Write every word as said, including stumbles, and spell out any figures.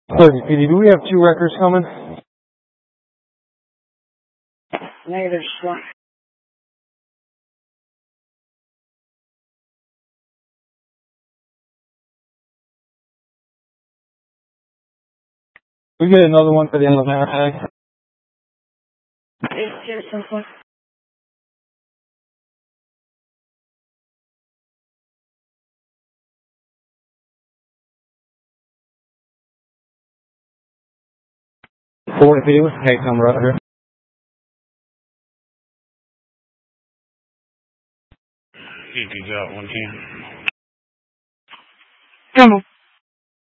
thirty, P D, do we have two records coming? Negative, just one. We get another one for the end of the tag. Eight, zero, seven, four. forty, P D, what's the case number out here? P D got one ten. Come on.